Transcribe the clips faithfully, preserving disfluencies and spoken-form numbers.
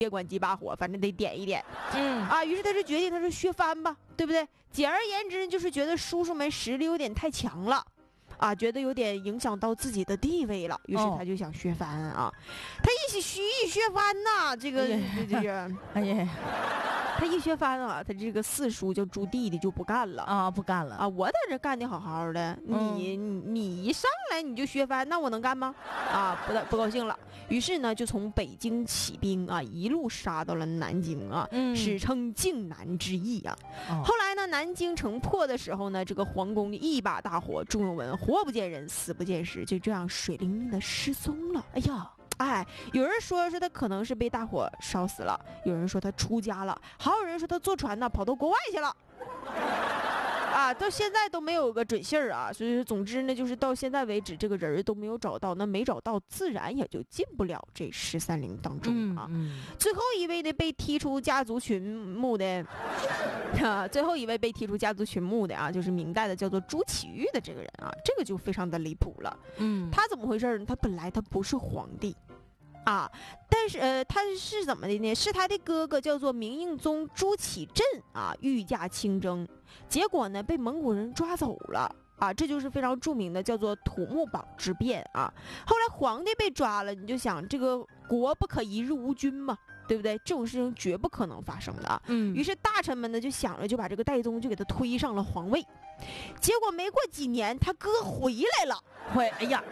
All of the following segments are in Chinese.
别管几把火，反正得点一点。 嗯啊，于是他就决定他是削藩吧，对不对？简而言之，就是觉得叔叔们实力有点太强了。啊，觉得有点影响到自己的地位了，于是他就想削藩啊。他一起虚一削藩呐，这个这这个， 哎呀， 他一削藩啊，他这个四叔叫朱棣的就不干了啊，不干了啊！我在这干的好好的， 嗯、 你你一上来你就削藩，那我能干吗？啊，不不高兴了。于是呢，就从北京起兵啊，一路杀到了南京啊， 嗯、 史称靖难之役啊。哦、后来呢，南京城破的时候呢，这个皇宫里一把大火，朱允炆活不见人，死不见尸，就这样水灵灵的失踪了。哎呀！哎，有人说是他可能是被大火烧死了，有人说他出家了，还有人说他坐船呢跑到国外去了。啊，到现在都没有个准信儿啊，所以总之呢，就是到现在为止，这个人都没有找到，那没找到，自然也就进不了这十三陵当中啊。 嗯嗯、 最后一位呢，被踢出家族群目的，啊，最后一位被踢出家族群目的啊，就是明代的叫做朱祁钰的这个人啊，这个就非常的离谱了。 嗯， 他怎么回事呢？他本来他不是皇帝。啊，但是呃，他是怎么的呢？是他的哥哥叫做明英宗朱祁镇啊，御驾亲征，结果呢被蒙古人抓走了啊，这就是非常著名的叫做土木堡之变啊。后来皇帝被抓了，你就想这个国不可一日无君嘛，对不对？这种事情绝不可能发生的啊。 嗯， 于是大臣们呢就想着就把这个戴宗就给他推上了皇位，结果没过几年他哥回来了， 回哎呀。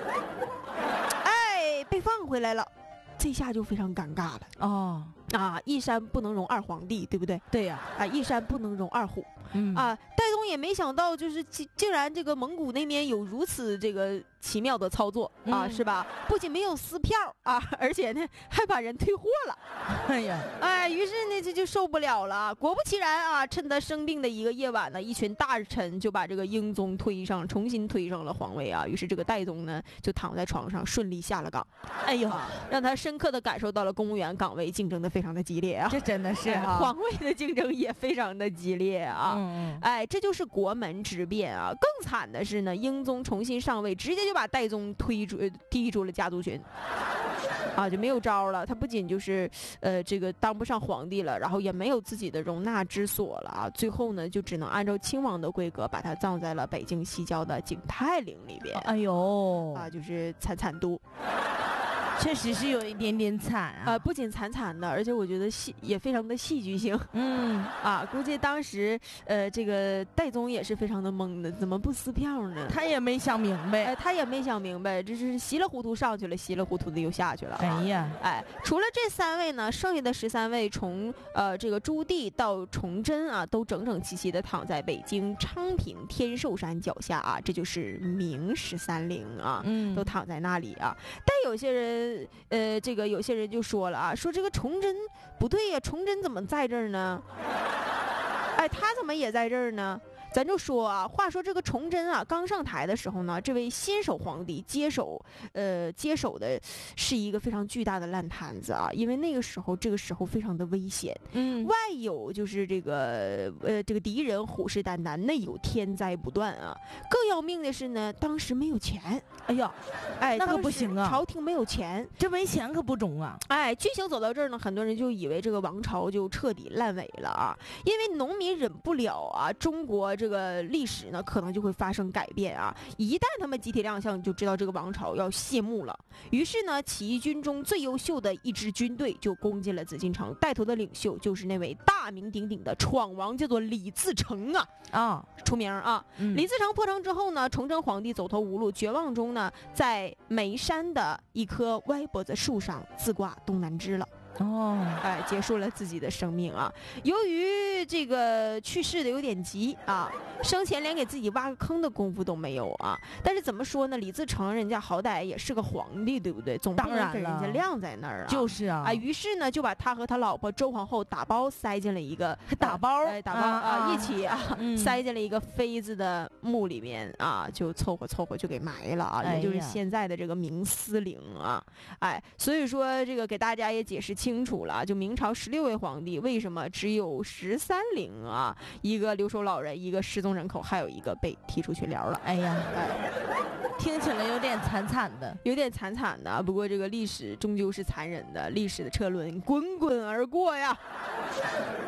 被放回来了，这下就非常尴尬了哦啊！一山不能容二皇帝，对不对？ 对呀、 啊，啊，一山不能容二虎。 嗯啊，戴宗也没想到，就是竟竟然这个蒙古那边有如此这个奇妙的操作啊， 嗯、 是吧？不仅没有撕票啊，而且呢还把人退货了。 哎呀， 哎，于是呢这就受不了了。果不其然啊，趁他生病的一个夜晚呢，一群大臣就把这个英宗推上，重新推上了皇位啊。于是这个戴宗呢就躺在床上顺利下了岗。哎呦，让他深刻的感受到了公务员岗位竞争的非常的激烈啊。 这真的是哈、 哎，皇位的竞争也非常的激烈啊。 嗯、 哎，这就是国门之变啊！更惨的是呢，英宗重新上位，直接就把戴宗推出、踢出了家族群，啊，就没有招了。他不仅就是，呃，这个当不上皇帝了，然后也没有自己的容纳之所了啊！最后呢，就只能按照亲王的规格，把他葬在了北京西郊的景泰陵里边。 哎呦， 啊，就是惨惨都。 确实是有一点点惨啊！ 呃，不仅惨惨的，而且我觉得戏也非常的戏剧性。 嗯啊，估计当时呃，这个戴宗也是非常的懵的，怎么不撕票呢？ 他也没想明白， 哎，他也没想明白，这是稀里糊涂上去了，稀里糊涂的又下去了。 哎呀， 哎，除了这三位呢，剩下的十三位从呃这个朱棣到崇祯啊，都整整齐齐的躺在北京昌平天寿山脚下啊，这就是明十三陵啊， 嗯， 都躺在那里啊。但有些人。呃，这个有些人就说了啊，说这个崇祯不对呀，崇祯怎么在这儿呢？哎，他怎么也在这儿呢？咱就说啊，话说这个崇祯啊，刚上台的时候呢，这位新手皇帝接手，呃，接手的是一个非常巨大的烂摊子啊，因为那个时候，这个时候非常的危险， 嗯， 外有就是这个呃这个敌人虎视眈眈，内有天灾不断啊。更要命的是呢，当时没有钱， 哎呀， 哎， 那可不行啊， 朝廷没有钱， 这没钱可不中啊。 哎，剧情走到这儿呢，很多人就以为这个王朝就彻底烂尾了啊，因为农民忍不了啊，中国。这个历史呢，可能就会发生改变啊！一旦他们集体亮相，就知道这个王朝要谢幕了。于是呢，起义军中最优秀的一支军队就攻进了紫禁城，带头的领袖就是那位大名鼎鼎的闯王，叫做李自成啊啊， 出名啊！ 嗯、 李自成破城之后呢，崇祯皇帝走投无路，绝望中呢，在眉山的一棵歪脖子树上自挂东南枝了。 哦， 哎，结束了自己的生命啊！由于这个去世的有点急啊，生前连给自己挖个坑的功夫都没有啊。但是怎么说呢？李自成人家好歹也是个皇帝，对不对？总不能给人家晾在那儿啊。 就是啊， 啊，于是呢，就把他和他老婆周皇后打包塞进了一个打包， 哎，打包啊， 啊一起啊， 嗯、 塞进了一个妃子的墓里面啊，就凑合凑合就给埋了啊， 哎、 也就是现在的这个明思陵啊。哎，所以说这个给大家也解释清。 清楚了，就明朝十六位皇帝为什么只有十三陵啊？一个留守老人，一个失踪人口，还有一个被踢出群聊了。 哎呀，哎，听起来有点惨惨的， 有点惨惨的。不过这个历史终究是残忍的，历史的车轮滚滚而过呀。